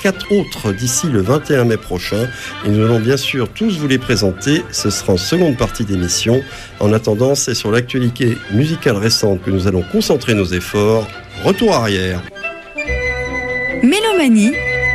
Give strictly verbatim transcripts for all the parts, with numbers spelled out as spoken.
quatre autres d'ici le vingt et un mai prochain. Et nous allons bien sûr tous vous les présenter. Ce sera en seconde partie d'émission. En attendant, c'est sur l'actualité musicale récente que nous allons concentrer nos efforts. Retour arrière. Mélomanie.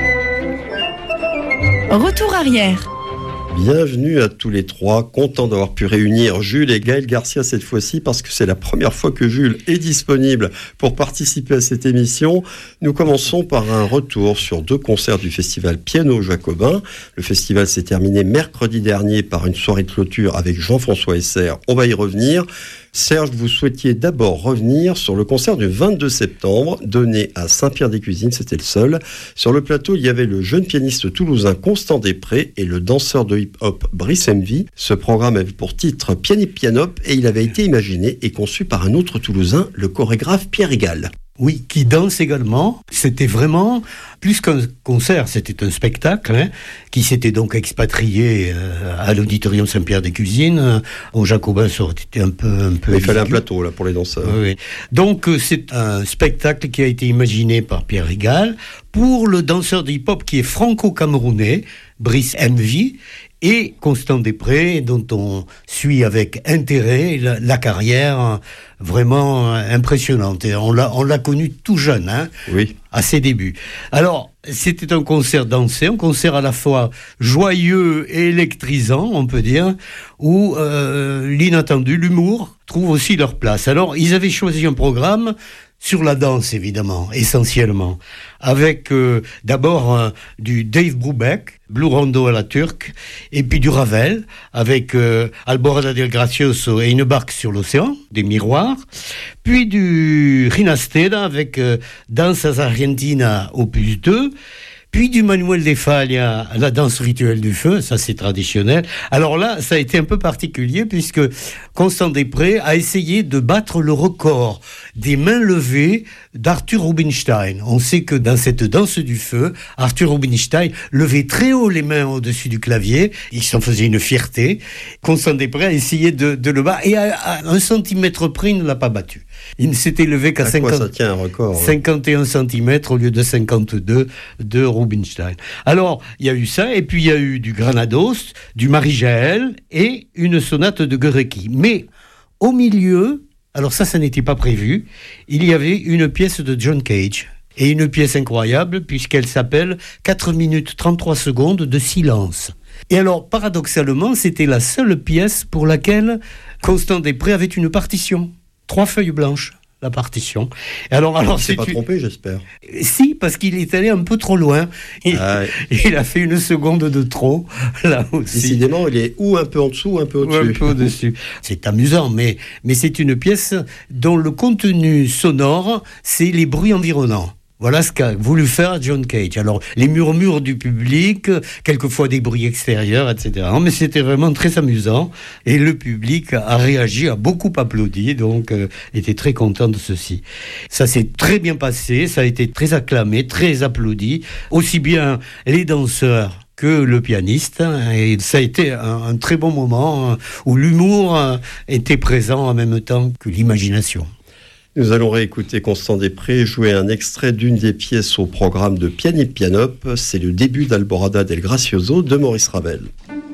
Retour arrière. Bienvenue à tous les trois, content d'avoir pu réunir Jules et Gaël Garcia cette fois-ci parce que c'est la première fois que Jules est disponible pour participer à cette émission. Nous commençons par un retour sur deux concerts du festival Piano Jacobin. Le festival s'est terminé mercredi dernier par une soirée de clôture avec Jean-François Esser. On va y revenir. Serge, vous souhaitiez d'abord revenir sur le concert du vingt-deux septembre, donné à Saint-Pierre-des-Cuisines, c'était le seul. Sur le plateau, il y avait le jeune pianiste toulousain Constant Després et le danseur de hip-hop Brice Envy. Ce programme avait pour titre Piani Pianop et il avait été imaginé et conçu par un autre toulousain, le chorégraphe Pierre Rigal. Oui, qui danse également. C'était vraiment plus qu'un concert, c'était un spectacle hein, qui s'était donc expatrié euh, à l'auditorium Saint-Pierre-des-Cuisines. Euh, au Jacobin, ça aurait été un peu... Un peu il fallait un plateau là, pour les danseurs. Oui. Donc euh, c'est un spectacle qui a été imaginé par Pierre Rigal pour le danseur de hip-hop qui est franco-camerounais, Brice Envy, et Constant Després, dont on suit avec intérêt la, la carrière vraiment impressionnante. Et on l'a, on l'a connu tout jeune, hein, oui. à ses débuts. Alors, c'était un concert dansé, un concert à la fois joyeux et électrisant, on peut dire, où euh, l'inattendu, l'humour, trouve aussi leur place. Alors, ils avaient choisi un programme sur la danse, évidemment, essentiellement, avec euh, d'abord euh, du Dave Brubeck, Blue Rondo à la turque, et puis du Ravel, avec euh, Alborada del Gracioso et Une barque sur l'océan, des miroirs, puis du Rinastera avec euh, Danzas Argentina opus deux, puis du Manuel de Falla, la danse rituelle du feu, ça c'est traditionnel. Alors là, ça a été un peu particulier puisque Constant Després a essayé de battre le record des mains levées d'Arthur Rubinstein. On sait que dans cette danse du feu, Arthur Rubinstein levait très haut les mains au-dessus du clavier, il s'en faisait une fierté. Constant Després a essayé de, de le battre et à, à un centimètre près, il ne l'a pas battu. Il ne s'était levé qu'à à cinquante, quoi ça tient, un record, ouais. cinquante et un centimètres au lieu de cinquante-deux de Rubinstein. Alors, il y a eu ça, et puis il y a eu du Granados, du Marie-Jaël et une sonate de Gurecki. Mais au milieu, alors ça, ça n'était pas prévu, il y avait une pièce de John Cage. Et une pièce incroyable, puisqu'elle s'appelle quatre minutes trente-trois secondes de silence. Et alors, paradoxalement, c'était la seule pièce pour laquelle Constant Després avait une partition. Trois feuilles blanches, la partition. Et alors, alors, il s'est pas une... trompé, j'espère. Si, parce qu'il est allé un peu trop loin. Il, ah ouais. il a fait une seconde de trop, là aussi. Décidément, il est ou un peu en dessous, ou un peu au-dessus. Ou un peu au-dessus. C'est amusant, mais, mais c'est une pièce dont le contenu sonore, c'est les bruits environnants. Voilà ce qu'a voulu faire John Cage. Alors, les murmures du public, quelquefois des bruits extérieurs, et cetera. Mais c'était vraiment très amusant. Et le public a réagi, a beaucoup applaudi, donc euh, était très content de ceci. Ça s'est très bien passé, ça a été très acclamé, très applaudi. Aussi bien les danseurs que le pianiste. Et ça a été un, un très bon moment où l'humour était présent en même temps que l'imagination. Nous allons réécouter Constant Després jouer un extrait d'une des pièces au programme de Piani Pianop. C'est le début d'Alborada del Gracioso de Maurice Ravel.